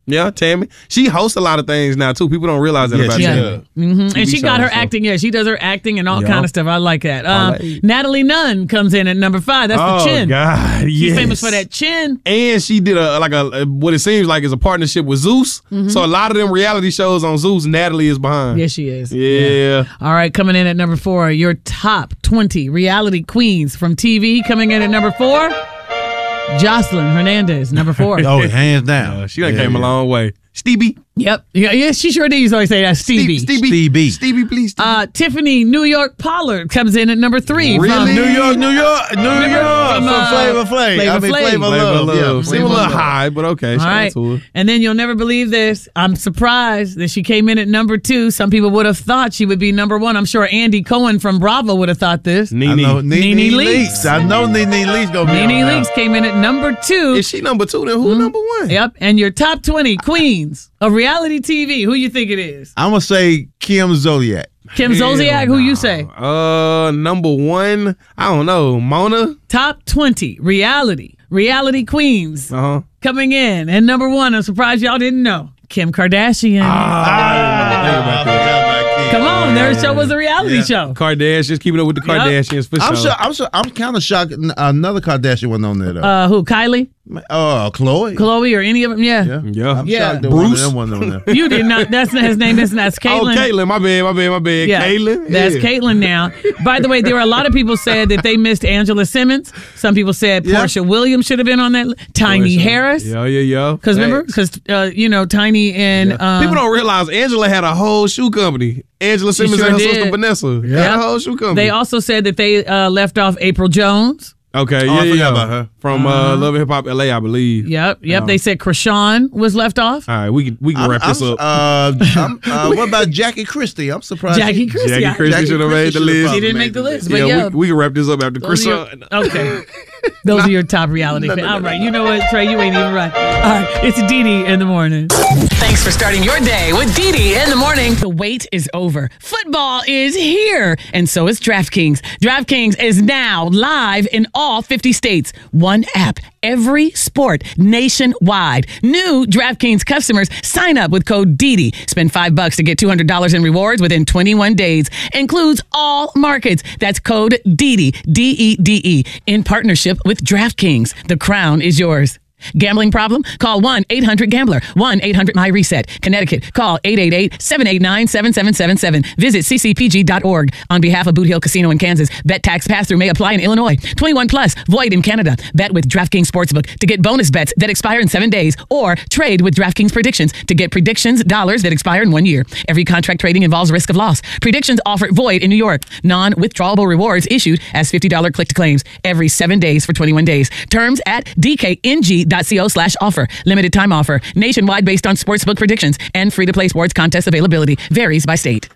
Yeah, Tammy. She hosts a lot of things now, too. People don't realize that about Tammy. And she got her acting. Yeah, she does her acting and all kind of stuff. I like that. Natalie Nunn comes in at number 5. That's the chin. Oh, God, She's famous for that chin. And she did what it seems like is a partnership with Zeus. So a lot of them reality shows on Zeus, Natalie is behind. Yes, she is. Yeah. All right, coming in at number 4, your top 20 reality queens from TV. Coming in at number 4, Jocelyn Hernandez, number 4. Oh, hands down. She done came a long way. Stevie. Yep. Yeah, she sure did. You always say that. Stevie, please. Tiffany New York Pollard comes in at number 3. Really? From New York. From Flavor Flav. Flavor Love. Yeah, Seem a little high, but okay. All right. And then you'll never believe this. I'm surprised that she came in at number 2. Some people would have thought she would be number 1. I'm sure Andy Cohen from Bravo would have thought this. Nene Leakes. I know Nene Leakes gonna be on Nene there. Leakes came in at number 2. Is she number 2? Then who number 1? Yep. And your top 20 queens of reality TV. Who you think it is? I'm gonna say Kim Zolciak. Kim Zolciak. Who you say? Number 1. I don't know. Mona. Top 20 reality queens coming in. And number 1, I'm surprised y'all didn't know. Kim Kardashian. Come on, their show was a reality show. Kardashians, keeping up with the Kardashians for sure. I'm kind of shocked. Another Kardashian wasn't on there though. Who? Kylie? Chloe or any of them? Yeah. I'm shocked that Bruce. one of them wasn't on there. You did not. That's his name. That's Caitlyn. Oh, Caitlyn. My bad. Yeah, Caitlyn. That's Caitlyn now. By the way, there were a lot of people said that they missed Angela Simmons. Some people said Portia Williams should have been on that. Tiny Harris. Yeah. Because remember, Tiny and people don't realize Angela had a whole shoe company. Angela Simmons and her sister Vanessa had a whole shoe company. They also said that they left off April Jones. Okay, I forgot about her. From Love and Hip Hop LA, I believe. Yep. They said Krishan was left off. All right, we can wrap this up. What about Jackie Christie? I'm surprised. Jackie Christie should have made the list. She didn't make the list, but yeah, we can wrap this up after Krishan. Okay. Those are your top reality fans. All right, you know what, Trey? You ain't even right. All right, it's Dee in the morning. Thanks for starting your day with Dee in the morning. The wait is over. Football is here, and so is DraftKings. DraftKings is now live in all 50 states. One app, every sport, nationwide. New DraftKings customers sign up with code DEDE. Spend $5 to get $200 in rewards within 21 days. Includes all markets. That's code DEDE, DEDE, in partnership with DraftKings. The crown is yours. Gambling problem? Call 1-800-GAMBLER. 1-800-MY-RESET. Connecticut. Call 888-789-7777. Visit ccpg.org. On behalf of Boot Hill Casino in Kansas, bet tax pass-through may apply in Illinois. 21 plus. Void in Canada. Bet with DraftKings Sportsbook to get bonus bets that expire in 7 days, or trade with DraftKings Predictions to get predictions dollars that expire in 1 year. Every contract trading involves risk of loss. Predictions offered void in New York. Non-withdrawable rewards issued as $50 click to claims every 7 days for 21 days. Terms at dkng.co/offer. Limited time offer. Nationwide based on sportsbook predictions and free-to-play sports contest availability. Varies by state.